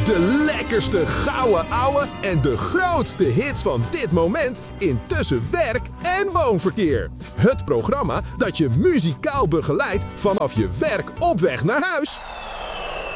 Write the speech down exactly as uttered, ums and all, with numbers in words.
De lekkerste gouden ouwe en de grootste hits van dit moment in tussen werk en woonverkeer. Het programma dat je muzikaal begeleidt vanaf je werk op weg naar huis.